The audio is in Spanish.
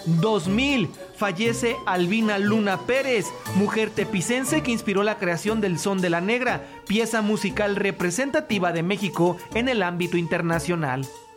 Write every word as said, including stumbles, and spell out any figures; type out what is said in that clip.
dos mil, fallece Albina Luna Pérez, mujer tepicense que inspiró la creación del Son de la Negra, pieza musical representativa de México en el ámbito internacional.